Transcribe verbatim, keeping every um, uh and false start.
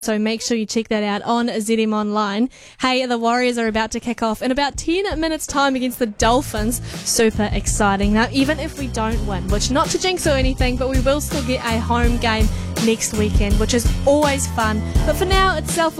So make sure you check that out on Z M Online. Hey, the Warriors are about to kick off in about ten minutes time against the Dolphins. Super exciting. Now, even if we don't win, which not to jinx or anything, but we will still get a home game next weekend, which is always fun. But for now, it's self